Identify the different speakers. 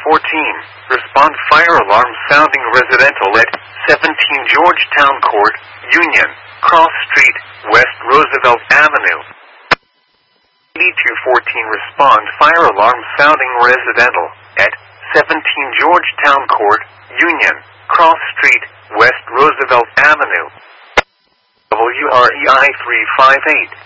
Speaker 1: respond fire alarm sounding residential at 17 Georgetown Court, Union, Cross Street, West Roosevelt Avenue. 8214 respond fire alarm sounding residential at 17 Georgetown Court, Union, Cross Street, West Roosevelt Avenue. WREI 358.